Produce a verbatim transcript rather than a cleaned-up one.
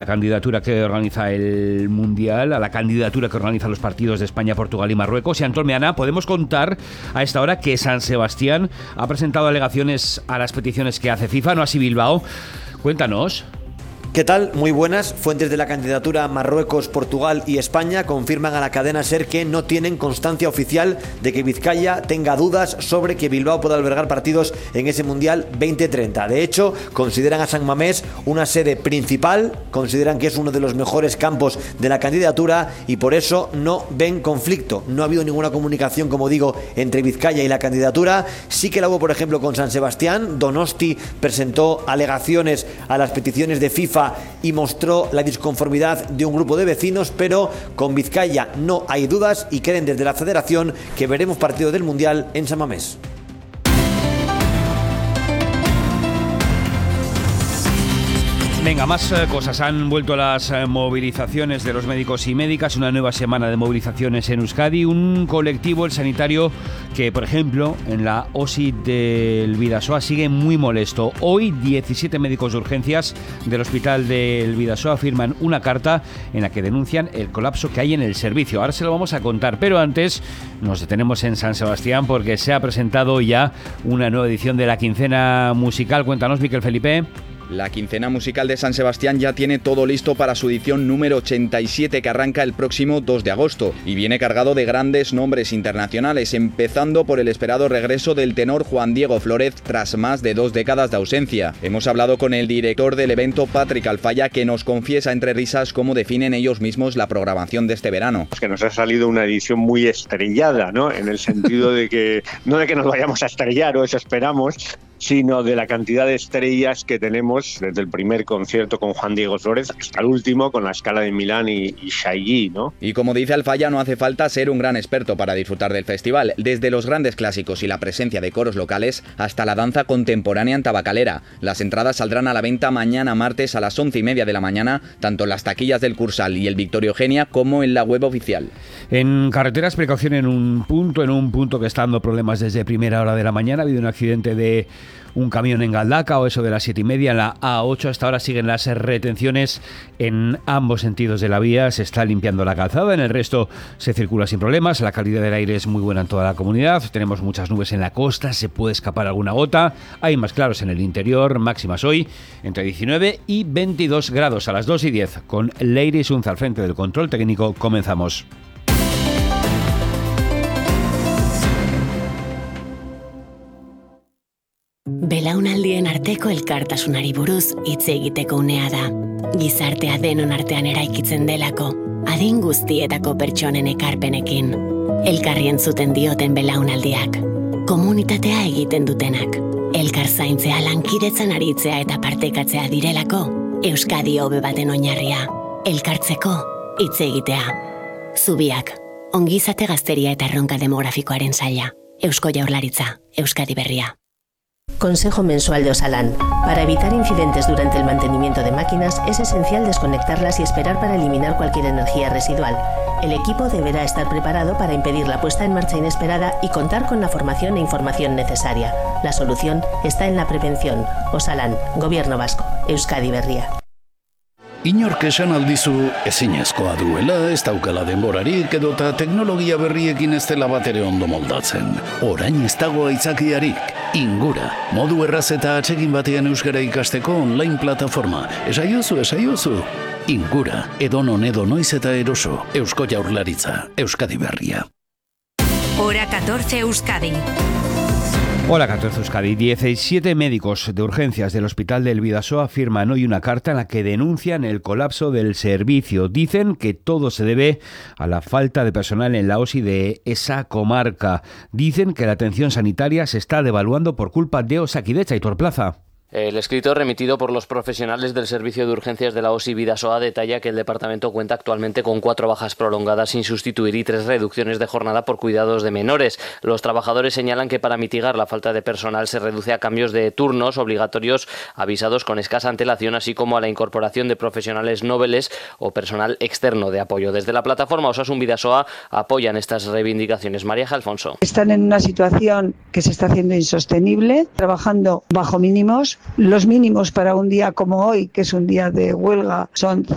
candidatura que organiza el Mundial, a la candidatura que organiza los partidos de España, Portugal y Marruecos. Y Antón Meana, podemos contar a esta hora que San Sebastián ha presentado alegaciones a las peticiones que hace FIFA, no así Bilbao. Cuéntanos. ¿Qué tal? Muy buenas. Fuentes de la candidatura Marruecos, Portugal y España confirman a la cadena SER que no tienen constancia oficial de que Vizcaya tenga dudas sobre que Bilbao pueda albergar partidos en ese Mundial veinte treinta. De hecho, consideran a San Mamés una sede principal, consideran que es uno de los mejores campos de la candidatura y por eso no ven conflicto. No ha habido ninguna comunicación, como digo, entre Vizcaya y la candidatura. Sí que la hubo, por ejemplo, con San Sebastián. Donosti presentó alegaciones a las peticiones de FIFA y mostró la disconformidad de un grupo de vecinos, pero con Vizcaya no hay dudas y creen desde la federación que veremos partido del Mundial en San Mamés. Venga, más eh, cosas. Han vuelto las eh, movilizaciones de los médicos y médicas, una nueva semana de movilizaciones en Euskadi, un colectivo, el sanitario, que por ejemplo en la O S I del Bidasoa sigue muy molesto. Hoy diecisiete médicos de urgencias del hospital del Bidasoa firman una carta en la que denuncian el colapso que hay en el servicio. Ahora se lo vamos a contar, pero antes nos detenemos en San Sebastián porque se ha presentado ya una nueva edición de la quincena musical. Cuéntanos, Miquel Felipe. La quincena musical de San Sebastián ya tiene todo listo para su edición número ochenta y siete, que arranca el próximo dos de agosto y viene cargado de grandes nombres internacionales, empezando por el esperado regreso del tenor Juan Diego Flórez tras más de dos décadas de ausencia. Hemos hablado con el director del evento, Patrick Alfaya, que nos confiesa entre risas cómo definen ellos mismos la programación de este verano. Es que nos ha salido una edición muy estrellada, ¿no? En el sentido de que, no de que nos vayamos a estrellar, o eso esperamos, sino de la cantidad de estrellas que tenemos desde el primer concierto con Juan Diego Flórez hasta el último con la Scala de Milán y, y Shaggy, ¿no? Y como dice Alfaya, no hace falta ser un gran experto para disfrutar del festival, desde los grandes clásicos y la presencia de coros locales hasta la danza contemporánea en tabacalera. Las entradas saldrán a la venta mañana martes a las once y media de la mañana, tanto en las taquillas del Cursal y el Victoria Eugenia como en la web oficial. En carreteras, precaución en un punto, en un punto que está dando problemas desde primera hora de la mañana. Ha habido un accidente de un camión en Galdaca, o eso de las siete y media, en la A ocho. Hasta ahora siguen las retenciones en ambos sentidos de la vía. Se está limpiando la calzada, en el resto se circula sin problemas. La calidad del aire es muy buena en toda la comunidad. Tenemos muchas nubes en la costa, se puede escapar alguna gota. Hay más claros en el interior, máximas hoy entre diecinueve y veintidós grados. A las dos y diez, con Leire Sunza al frente del control técnico, comenzamos. Belaunaldien arteko elkartasunari buruz hitz egiteko unea da. Gizartea denon artean eraikitzen delako, adin guztietako pertsonen ekarpenekin. Elkarri entzuten dioten belaunaldiak, komunitatea egiten dutenak. Elkar zaintzea, lankidetzan aritzea eta partekatzea direlako, Euskadi hobe baten oinarria. Elkartzeko, hitz egitea. Zubiak, ongizate gazteria eta erronka demografikoaren saila. Eusko Jaurlaritza, Euskadi Berria. Consejo mensual de Osalan. Para evitar incidentes durante el mantenimiento de máquinas, es esencial desconectarlas y esperar para eliminar cualquier energía residual. El equipo deberá estar preparado para impedir la puesta en marcha inesperada y contar con la formación e información necesaria. La solución está en la prevención. Osalan, Gobierno Vasco, Euskadi Berria. Inork esan aldizu ezinezkoa duela, ez daukala denborarik edota teknologia berriekin ez dela batere ondo moldatzen. Orain ez dago aitzakiarik. Ingura, modu erraz eta atsegin batean euskara ikasteko online plataforma. Esaiozu, esaiozu. Ingura, edonon edo noiz eta eroso. Eusko Jaurlaritza, Euskadi Berria. Hora catorce Euskadi. Hola, catorce Euskadi. diecisiete médicos de urgencias del Hospital del Bidasoa firman hoy una carta en la que denuncian el colapso del servicio. Dicen que todo se debe a la falta de personal en la O S I de esa comarca. Dicen que la atención sanitaria se está devaluando por culpa de Osakidetza y Torplaza. El escrito remitido por los profesionales del Servicio de Urgencias de la O S I Bidasoa detalla que el departamento cuenta actualmente con cuatro bajas prolongadas sin sustituir y tres reducciones de jornada por cuidados de menores. Los trabajadores señalan que para mitigar la falta de personal se reduce a cambios de turnos obligatorios avisados con escasa antelación, así como a la incorporación de profesionales noveles o personal externo de apoyo. Desde la plataforma Osasun Bidasoa apoyan estas reivindicaciones. María Alfonso. Están en una situación que se está haciendo insostenible, trabajando bajo mínimos. Los mínimos para un día como hoy, que es un día de huelga, son